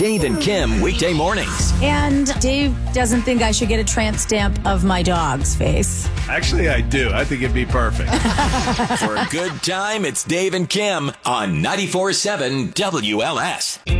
Dave and Kim weekday mornings. And Dave doesn't think I should get a tramp stamp of my dog's face. Actually, I do. I think it'd be perfect. For a good time, it's Dave and Kim on 94.7 WLS.